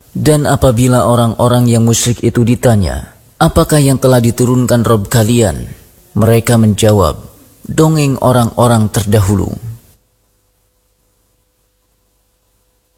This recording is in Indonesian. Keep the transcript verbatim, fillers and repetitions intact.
Dan apabila orang-orang yang musyrik itu ditanya, apakah yang telah diturunkan Rabb kalian? Mereka menjawab, dongeng orang-orang terdahulu.